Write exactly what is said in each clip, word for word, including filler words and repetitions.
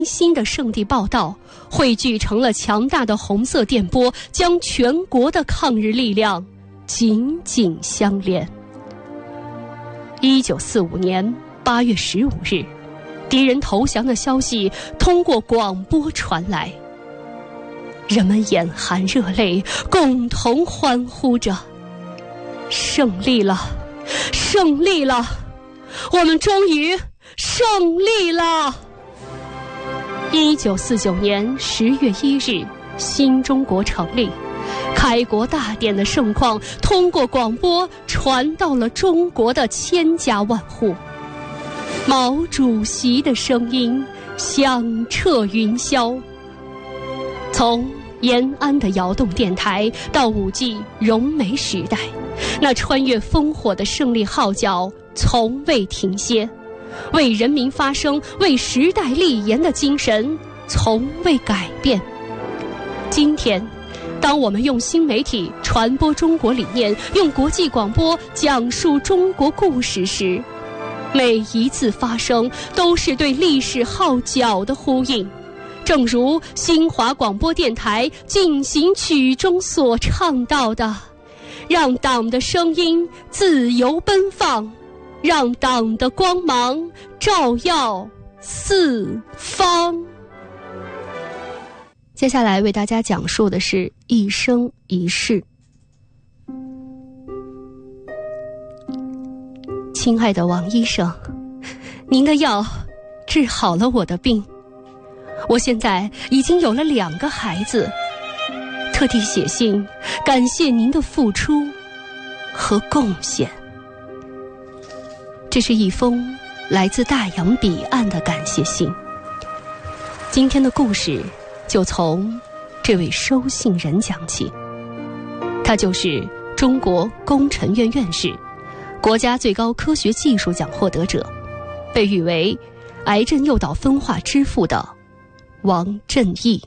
新的圣地报道，汇聚成了强大的红色电波，将全国的抗日力量紧紧相连。一九四五年八月十五日，敌人投降的消息通过广播传来，人们眼含热泪，共同欢呼着：胜利了，胜利了，我们终于胜利了！一九四九年十月一日，新中国成立，开国大典的盛况通过广播传到了中国的千家万户，毛主席的声音响彻云霄。从延安的窑洞电台到五 G 融媒时代，那穿越烽火的胜利号角从未停歇，为人民发声，为时代立言的精神从未改变。今天，当我们用新媒体传播中国理念，用国际广播讲述中国故事时，每一次发声都是对历史号角的呼应。正如新华广播电台进行曲中所唱到的：让党的声音自由奔放，让党的光芒照耀四方。接下来为大家讲述的是一生一世。亲爱的王医生，您的药治好了我的病，我现在已经有了两个孩子，特地写信感谢您的付出和贡献。这是一封来自大洋彼岸的感谢信。今天的故事就从这位收信人讲起，他就是中国工程院院士、国家最高科学技术奖获得者，被誉为癌症诱导分化之父的王振义。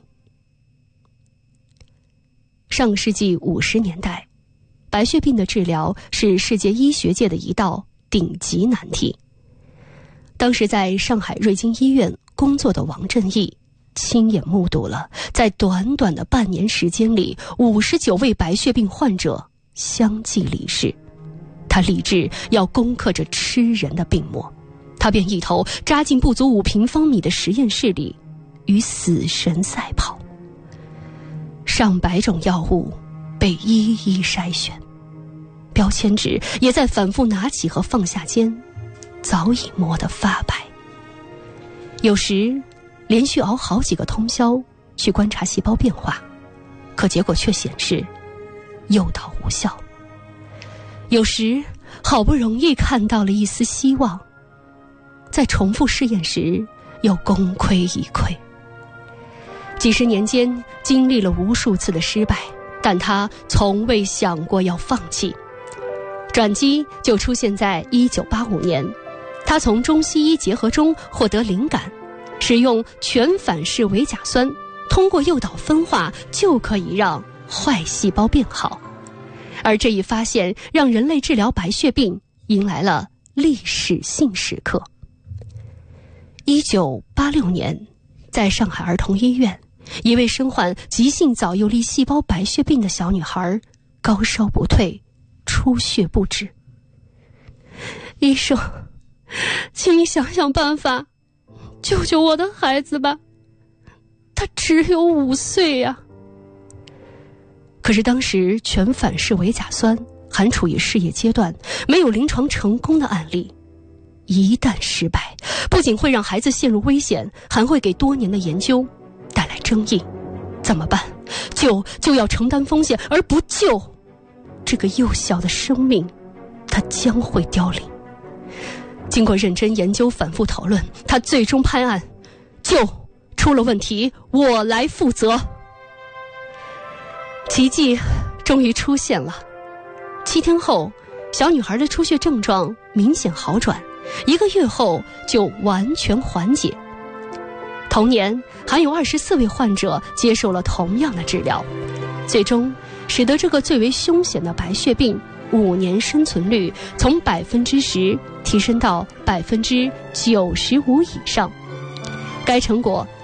上个世纪五十年代，白血病的治疗是世界医学界的一道顶级难题。当时在上海瑞金医院工作的王振义亲眼目睹了在短短的半年时间里，五十九位白血病患者相继离世。他立志要攻克这吃人的病魔，他便一头扎进不足五平方米的实验室里，与死神赛跑。上百种药物被一一筛选，标签纸也在反复拿起和放下间早已磨得发白。有时连续熬好几个通宵去观察细胞变化，可结果却显示诱导无效。有时好不容易看到了一丝希望，在重复试验时又功亏一篑。几十年间经历了无数次的失败，但他从未想过要放弃。转机就出现在一九八五年，他从中西医结合中获得灵感，使用全反式维甲酸，通过诱导分化就可以让坏细胞变好。而这一发现让人类治疗白血病迎来了历史性时刻。一九八六年，在上海儿童医院，一位身患急性早幼粒细胞白血病的小女孩高烧不退，出血不止。医生，请你想想办法，救救我的孩子吧，他只有五岁呀、啊。可是当时全反式维甲酸还处于试验阶段，没有临床成功的案例。一旦失败，不仅会让孩子陷入危险，还会给多年的研究带来争议。怎么办？救就要承担风险，而不救，这个幼小的生命它将会凋零。经过认真研究、反复讨论，他最终拍案：救出了问题，我来负责。奇迹终于出现了。七天后，小女孩的出血症状明显好转，一个月后就完全缓解。同年，还有二十四位患者接受了同样的治疗，最终使得这个最为凶险的白血病五年生存率从百分之十提升到百分之九十五以上。该成果